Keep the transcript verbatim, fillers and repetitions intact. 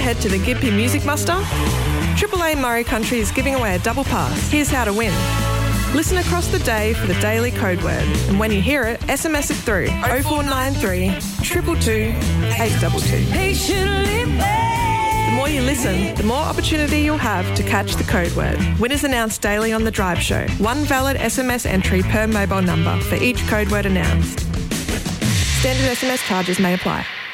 head to the Gympie Music Muster? Triple A Murray Country is giving away a double pass. Here's how to win. Listen across the day for the daily code word, and when you hear it, S M S it through oh four nine three, two two two, eight two two. The more you listen, the more opportunity you'll have to catch the code word. Winners announced daily on The Drive Show. One valid S M S entry per mobile number for each code word announced. Standard S M S charges may apply.